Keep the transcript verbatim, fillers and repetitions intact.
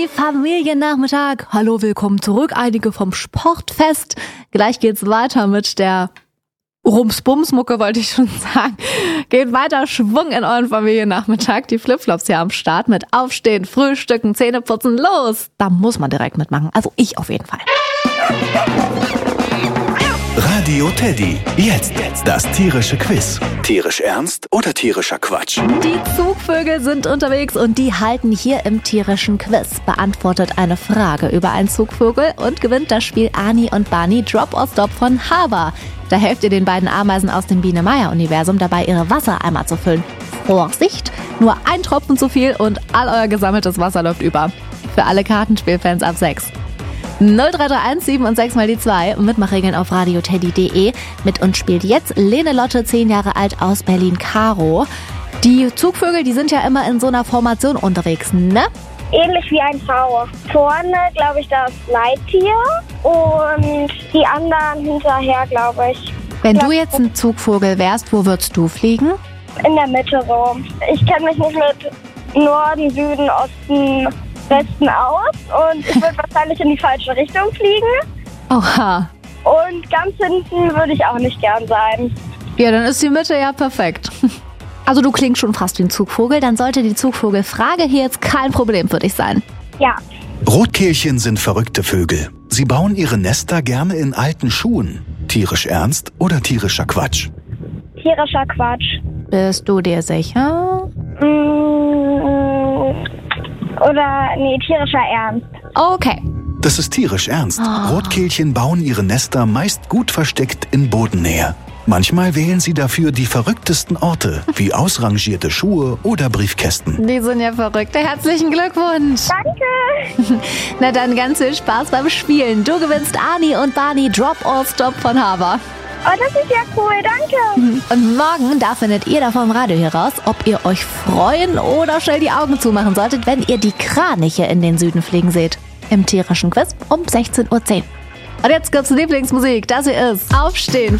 Familiennachmittag. Hallo, willkommen zurück. Einige vom Sportfest. Gleich geht's weiter mit der Rums-Bums-Mucke, wollte ich schon sagen. Geht weiter Schwung in euren Familiennachmittag. Die Flipflops hier am Start mit Aufstehen, Frühstücken, Zähneputzen. Los! Da muss man direkt mitmachen. Also ich auf jeden Fall. Radio Teddy. Jetzt das tierische Quiz. Tierisch ernst oder tierischer Quatsch? Die Zugvögel sind unterwegs und die halten hier im tierischen Quiz. Beantwortet eine Frage über einen Zugvogel und gewinnt das Spiel Ani und Barney Drop or Stop von Haba. Da helft ihr den beiden Ameisen aus dem Biene-Meier-Universum dabei, ihre Wassereimer zu füllen. Vorsicht, nur ein Tropfen zu viel und all euer gesammeltes Wasser läuft über. Für alle Kartenspielfans ab sechs. null drei drei eins sieben und sechs mal die zwei. Mitmachregeln auf radioteddy punkt de. Mit uns spielt jetzt Lene Lotte, zehn Jahre alt, aus Berlin-Karo. Die Zugvögel, die sind ja immer in so einer Formation unterwegs, ne? Ähnlich wie ein V. Vorne, glaube ich, das Leittier und die anderen hinterher, glaube ich. Wenn du jetzt ein Zugvogel wärst, wo würdest du fliegen? In der Mitte so. Ich kenne mich nicht mit Norden, Süden, Osten, Westen aus und ich würde wahrscheinlich in die falsche Richtung fliegen. Oha. Und ganz hinten würde ich auch nicht gern sein. Ja, dann ist die Mitte ja perfekt. Also du klingst schon fast wie ein Zugvogel, dann sollte die Zugvogelfrage hier jetzt kein Problem für dich sein. Ja. Rotkehlchen sind verrückte Vögel. Sie bauen ihre Nester gerne in alten Schuhen. Tierisch ernst oder tierischer Quatsch? Tierischer Quatsch. Bist du dir sicher? Mmh, oder, nee, tierischer Ernst. Okay. Das ist tierisch ernst. Oh. Rotkehlchen bauen ihre Nester meist gut versteckt in Bodennähe. Manchmal wählen sie dafür die verrücktesten Orte, wie ausrangierte Schuhe oder Briefkästen. Die sind ja verrückt. Herzlichen Glückwunsch. Danke. Na dann ganz viel Spaß beim Spielen. Du gewinnst Ani und Barney Drop or Stop von Haba. Oh, das ist ja cool, danke. Und morgen, da findet ihr da vom Radio hier raus, ob ihr euch freuen oder schnell die Augen zumachen solltet, wenn ihr die Kraniche in den Süden fliegen seht. Im tierischen Quiz um sechzehn Uhr zehn. Und jetzt gibt's Lieblingsmusik. Das hier ist Aufstehen,